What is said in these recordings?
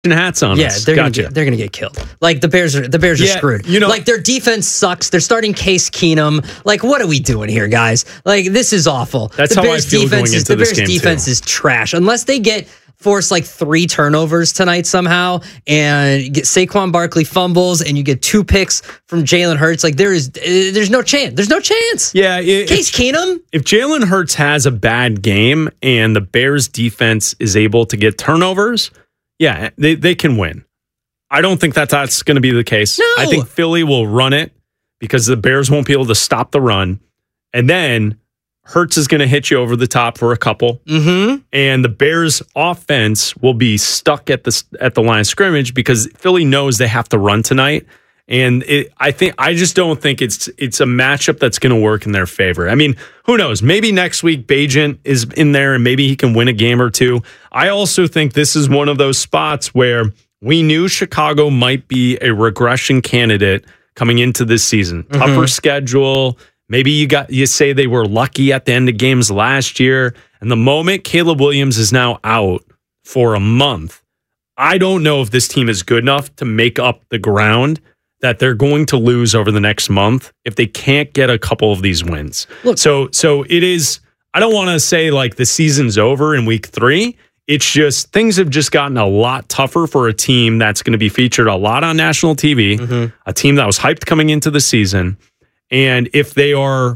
hats on us. They're gonna get killed. Like the Bears are screwed. Like their defense sucks. They're starting Case Keenum. Like, what are we doing here, guys? Like, this is awful. That's how I feel going into this game. The Bears defense is trash. Unless they force like 3 turnovers tonight somehow, and get Saquon Barkley fumbles, and you get 2 picks from Jalen Hurts. Like, there's no chance. There's no chance. Yeah, Case Keenum. If Jalen Hurts has a bad game and the Bears defense is able to get turnovers, yeah, they can win. I don't think that's going to be the case. No. I think Philly will run it because the Bears won't be able to stop the run, and then Hurts is going to hit you over the top for a couple, and the Bears' offense will be stuck at the line of scrimmage because Philly knows they have to run tonight. And I just don't think it's a matchup that's going to work in their favor. I mean, who knows? Maybe next week Bagent is in there and maybe he can win a game or two. I also think this is one of those spots where we knew Chicago might be a regression candidate coming into this season. Tougher schedule. Maybe you say they were lucky at the end of games last year. And the moment Caleb Williams is now out for a month, I don't know if this team is good enough to make up the ground that they're going to lose over the next month if they can't get a couple of these wins. Look, so it is, I don't want to say like the season's over in week 3. It's just things have just gotten a lot tougher for a team that's going to be featured a lot on national TV, a team that was hyped coming into the season. And if they are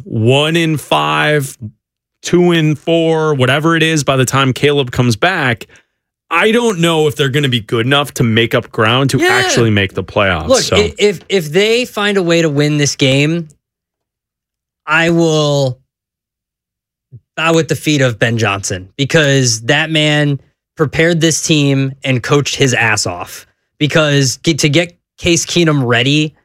1-5, 2-4, whatever it is by the time Caleb comes back, I don't know if they're going to be good enough to make up ground to actually make the playoffs. Look, if they find a way to win this game, I will bow at the feet of Ben Johnson, because that man prepared this team and coached his ass off. Because to get Case Keenum ready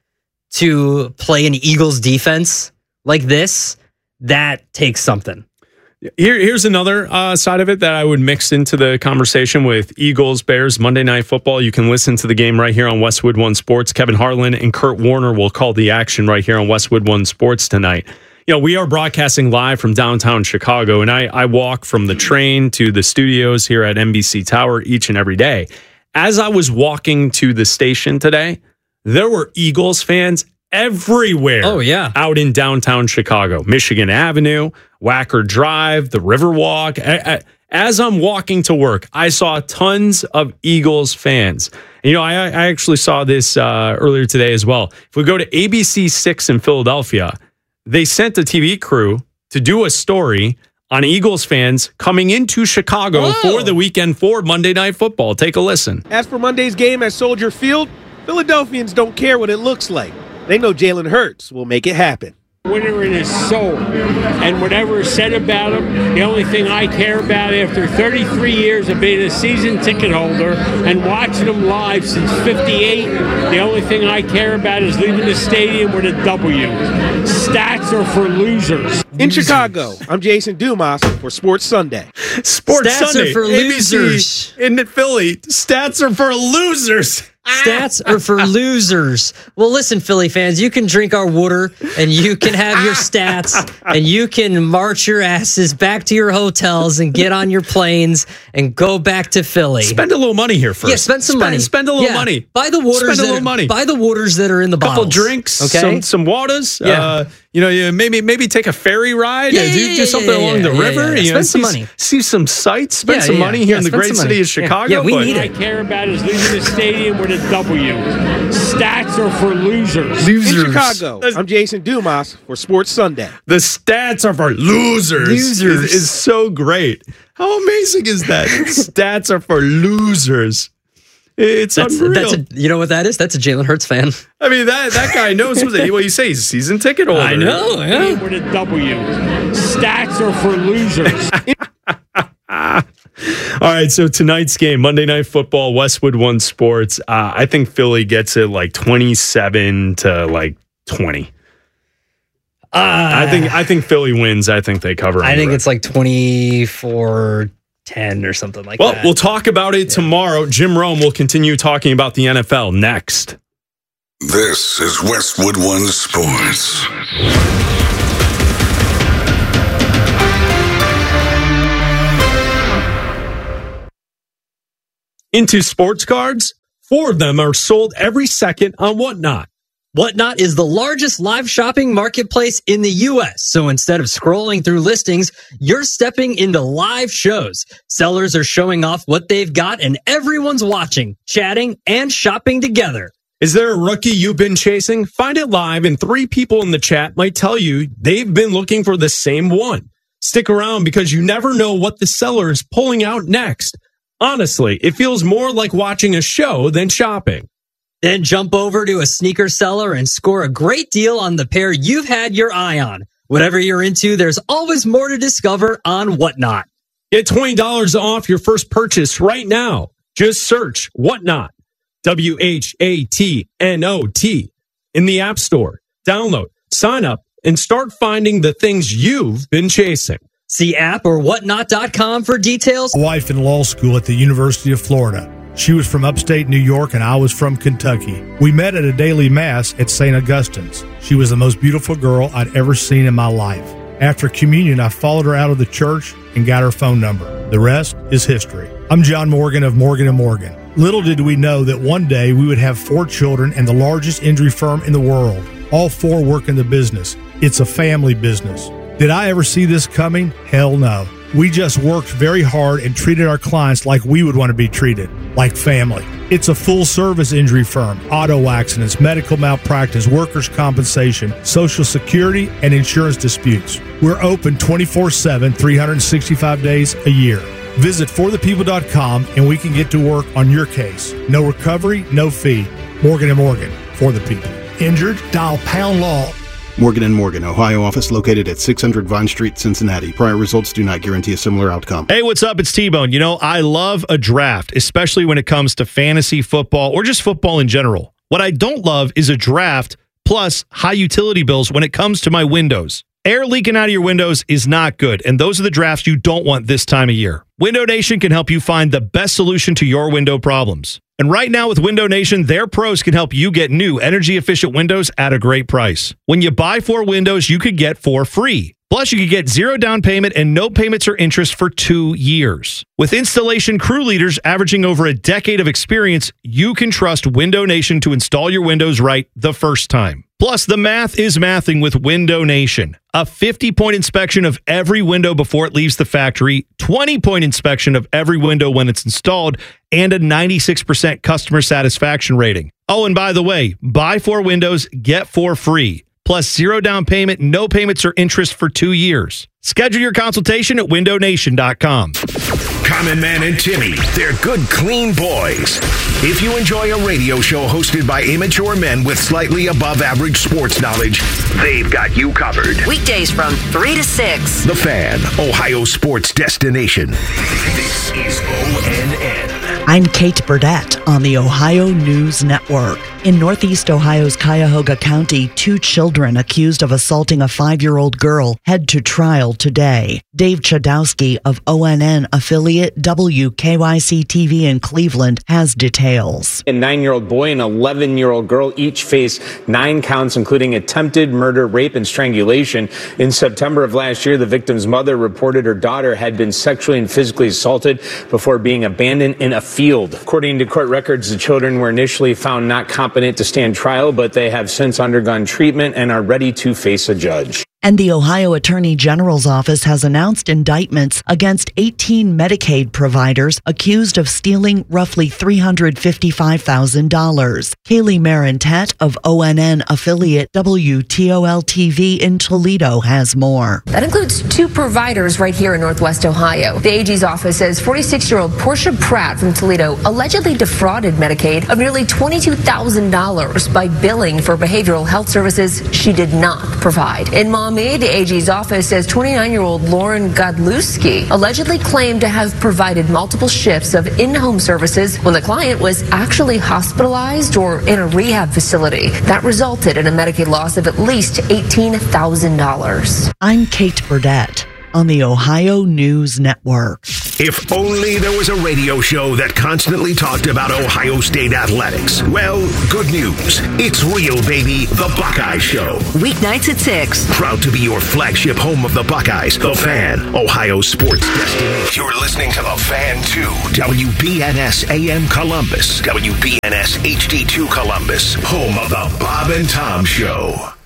to play an Eagles defense like this, that takes something. Here's another side of it that I would mix into the conversation with Eagles, Bears, Monday Night Football. You can listen to the game right here on Westwood One Sports. Kevin Harlan and Kurt Warner will call the action right here on Westwood One Sports tonight. You know, we are broadcasting live from downtown Chicago, and I walk from the train to the studios here at NBC Tower each and every day. As I was walking to the station today, there were Eagles fans everywhere. Oh, yeah. Out in downtown Chicago, Michigan Avenue, Wacker Drive, the Riverwalk. As I'm walking to work, I saw tons of Eagles fans. And, you know, I actually saw this earlier today as well. If we go to ABC 6 in Philadelphia, they sent a TV crew to do a story on Eagles fans coming into Chicago for the weekend for Monday Night Football. Take a listen. As for Monday's game at Soldier Field, Philadelphians don't care what it looks like. They know Jalen Hurts will make it happen. Winner in his soul, and whatever is said about him, the only thing I care about after 33 years of being a season ticket holder and watching him live since 58, the only thing I care about is leaving the stadium with a W. Stats are for losers. In Chicago, I'm Jason Dumas for Sports Sunday. Sports Stats Sunday are for losers. ABC in Philly. Stats are for losers. Stats are for losers. Well, listen, Philly fans, you can drink our water and you can have your stats and you can march your asses back to your hotels and get on your planes and go back to Philly. Spend a little money here first. Yeah, spend some money. Spend a little money. Buy the waters. Spend a little money. Buy the waters that are in the bottles. Couple drinks. Okay. Some waters. Yeah. Maybe take a ferry ride. Do something along the river. Yeah. Spend some money. See some sights. Spend some money here in the great city of Chicago. Yeah, we need it. What I care about is leaving the stadium with a W. Stats are for losers. In Chicago, I'm Jason Dumas for Sports Sunday. The stats are for losers. Losers is so great. How amazing is that? Stats are for losers. It's unreal. You know what that is? That's a Jalen Hurts fan. I mean, that guy knows what you say. He's a season ticket holder. I know, yeah. With a W. Stats are for losers. All right, so tonight's game, Monday Night Football, Westwood One Sports. I think Philly gets it like 27 to like 20. I think Philly wins. I think they cover. I think it's like 24-10 or something like that. Well, we'll talk about it tomorrow. Jim Rome will continue talking about the NFL next. This is Westwood One Sports. Into sports cards, 4 of them are sold every second on Whatnot. Whatnot is the largest live shopping marketplace in the U.S. So instead of scrolling through listings, you're stepping into live shows. Sellers are showing off what they've got and everyone's watching, chatting, and shopping together. Is there a rookie you've been chasing? Find it live and 3 people in the chat might tell you they've been looking for the same one. Stick around because you never know what the seller is pulling out next. Honestly, it feels more like watching a show than shopping. Then jump over to a sneaker seller and score a great deal on the pair you've had your eye on. Whatever you're into, there's always more to discover on Whatnot. Get $20 off your first purchase right now. Just search Whatnot, WHATNOT, in the App Store. Download, sign up, and start finding the things you've been chasing. See app or whatnot.com for details. Wife in law school at the University of Florida. She was from upstate New York and I was from Kentucky. We met at a daily mass at St. Augustine's. She was the most beautiful girl I'd ever seen in my life. After communion, I followed her out of the church and got her phone number. The rest is history. I'm John Morgan of Morgan & Morgan. Little did we know that one day we would have 4 children and the largest injury firm in the world. All 4 work in the business. It's a family business. Did I ever see this coming? Hell no. We just worked very hard and treated our clients like we would want to be treated, like family. It's a full-service injury firm, auto accidents, medical malpractice, workers' compensation, Social Security, and insurance disputes. We're open 24/7, 365 days a year. Visit forthepeople.com and we can get to work on your case. No recovery, no fee. Morgan & Morgan, for the people. Injured? Dial pound law. Morgan & Morgan, Ohio office located at 600 Vine Street, Cincinnati. Prior results do not guarantee a similar outcome. Hey, what's up? It's T-Bone. You know, I love a draft, especially when it comes to fantasy football or just football in general. What I don't love is a draft plus high utility bills when it comes to my windows. Air leaking out of your windows is not good, and those are the drafts you don't want this time of year. Window Nation can help you find the best solution to your window problems. And right now with Window Nation, their pros can help you get new energy-efficient windows at a great price. When you buy 4 windows, you could get 4 free. Plus, you could get 0 down payment and no payments or interest for 2 years. With installation crew leaders averaging over a decade of experience, you can trust Window Nation to install your windows right the first time. Plus, the math is mathing with Window Nation. A 50-point inspection of every window before it leaves the factory, 20-point inspection of every window when it's installed, and a 96% customer satisfaction rating. Oh, and by the way, buy 4 windows, get 4 free. Plus 0 down payment, no payments or interest for 2 years. Schedule your consultation at windownation.com. Common Man and Timmy, they're good, clean boys. If you enjoy a radio show hosted by immature men with slightly above average sports knowledge, they've got you covered. Weekdays from 3 to 6. The Fan, Ohio sports destination. This is ONN. I'm Kate Burdett on the Ohio News Network. In Northeast Ohio's Cuyahoga County, 2 children accused of assaulting a 5-year-old girl head to trial today. Dave Chodowski of ONN affiliate WKYC-TV in Cleveland has details. A 9-year-old boy and 11-year-old girl each face 9 counts, including attempted murder, rape, and strangulation. In September of last year, the victim's mother reported her daughter had been sexually and physically assaulted before being abandoned in a field. According to court records, the children were initially found not competent to stand trial, but they have since undergone treatment and are ready to face a judge. And the Ohio Attorney General's office has announced indictments against 18 Medicaid providers accused of stealing roughly $355,000. Kaylee Marintet of ONN affiliate WTOL-TV in Toledo has more. That includes 2 providers right here in Northwest Ohio. The AG's office says 46-year-old Portia Pratt from Toledo allegedly defrauded Medicaid of nearly $22,000 by billing for behavioral health services she did not provide. In Maumee, the AG's office says 29-year-old Lauren Godlewski allegedly claimed to have provided multiple shifts of in-home services when the client was actually hospitalized or in a rehab facility. That resulted in a Medicaid loss of at least $18,000. I'm Kate Burdett on the Ohio News Network. If only there was a radio show that constantly talked about Ohio State athletics. Well, good news. It's real, baby. The Buckeye Show. Weeknights at 6. Proud to be your flagship home of the Buckeyes. The Fan, Ohio sports destination. You're listening to The Fan 2. WBNS AM Columbus. WBNS HD2 Columbus. Home of the Bob and Tom Show.